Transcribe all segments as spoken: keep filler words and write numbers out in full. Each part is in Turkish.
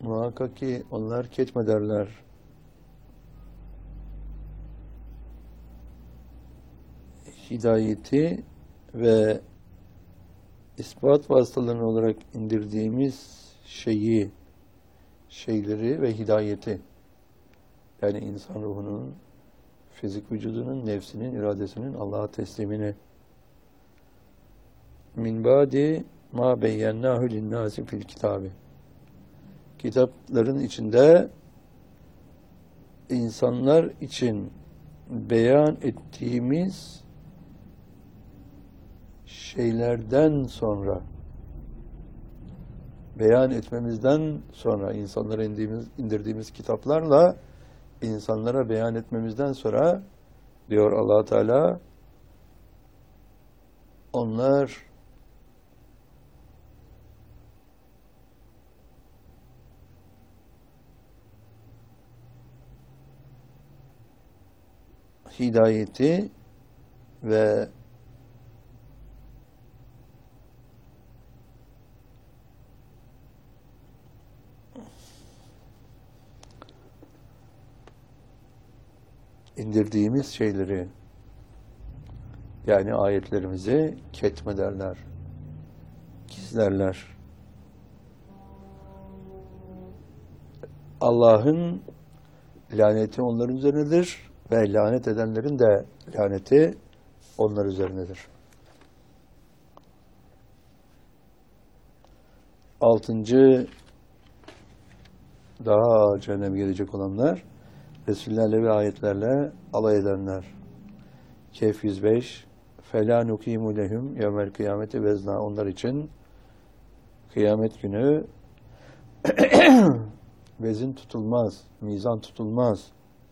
Muhakkak ki onlar ketmederler. Hidayeti ve ispat vasıtalarını olarak indirdiğimiz şeyi, şeyleri ve hidayeti, yani insan ruhunun, fizik vücudunun, nefsinin, iradesinin Allah'a teslimini, min ba'di ma beyyennâhu linnâsi fil kitâbi, kitapların içinde insanlar için beyan ettiğimiz şeylerden sonra, beyan etmemizden sonra, insanlara indiğimiz, indirdiğimiz kitaplarla insanlara beyan etmemizden sonra diyor Allah Teala, onlar hidayeti ve indirdiğimiz şeyleri, yani ayetlerimizi ketmederler, gizlerler. Allah'ın laneti onların üzerinedir ve lanet edenlerin de laneti onlar üzerinedir. Altıncı, daha ağır cehenneme gelecek olanlar, Resullerle ve ayetlerle alay edenler. Kehf yüz beş فَلَا نُقِيمُ لَهُمْ يَوْمَ الْقِيَامَةِ وَزْنًا, onlar için kıyamet günü vezin tutulmaz, mizan tutulmaz.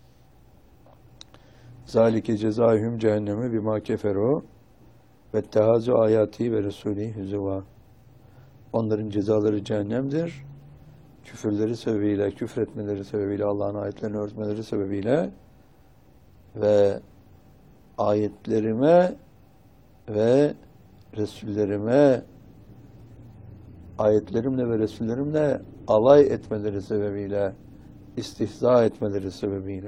ذَٰلِكَ جَزَاهُمْ cehenneme bima keferu وَاتَّهَازُ ayati ve Resulî hüzûvâ. Onların cezaları cehennemdir. Küfürleri sebebiyle, küfretmeleri sebebiyle, Allah'ın ayetlerini örtmeleri sebebiyle ve ayetlerime ve Resullerime, ayetlerimle ve Resullerimle alay etmeleri sebebiyle, istihza etmeleri sebebiyle.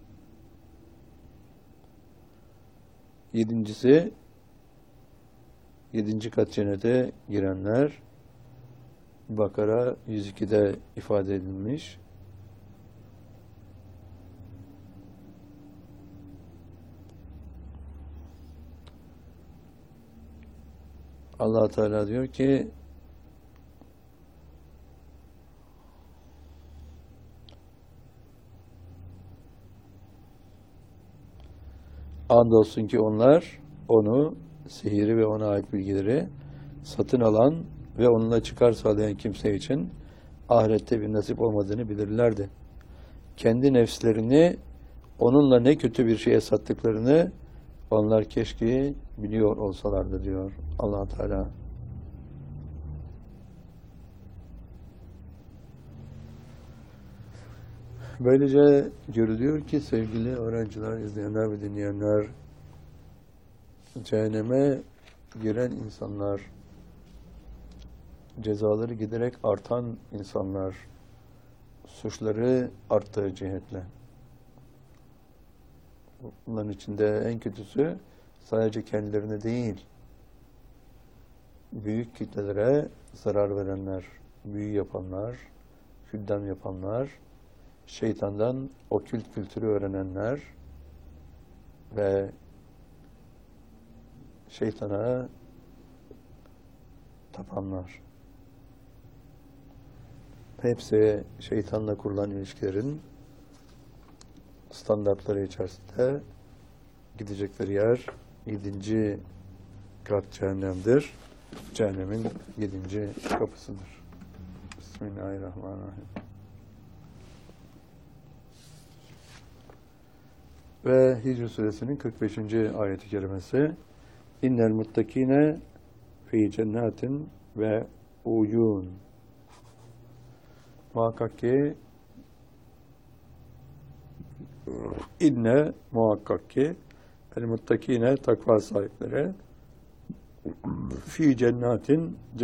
Yedincisi, yedinci kat cennete girenler, Bakara yüz iki'de ifade edilmiş. Allah Teala diyor ki, andolsun ki onlar onu, sihiri ve ona ait bilgileri satın alan ve onunla çıkar sağlayan kimse için ahirette bir nasip olmadığını bilirlerdi. Kendi nefslerini onunla ne kötü bir şeye sattıklarını onlar keşke biliyor olsalardı diyor Allah Teala. Böylece görülüyor ki sevgili öğrenciler, izleyenler ve dinleyenler, cehenneme giren insanlar, cezaları giderek artan insanlar, suçları arttığı cihetle. Bunların içinde en kötüsü sadece kendilerine değil, büyük kitlelere zarar verenler, büyü yapanlar, küldem yapanlar, şeytandan okült kültürü öğrenenler ve şeytana tapanlar. Hepsi şeytanla kurulan ilişkilerin standartları içerisinde gidecekleri yer yedinci kat cehennemdir. Cehennemin yedinci kapısıdır. Bismillahirrahmanirrahim. Ve Hicr suresinin kırk beşinci ayeti kerimesi, İnnel muttakine fi cennetin ve uyun. Muhakkak ki inne muhakkak ki el muttakine takva sahipleri fi cennetin